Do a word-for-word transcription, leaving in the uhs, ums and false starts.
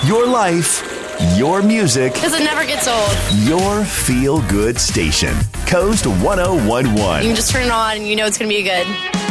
Your life, your music, Because it never gets old. your feel good station. Coast ten eleven. You can just turn it on and you know it's going to be good.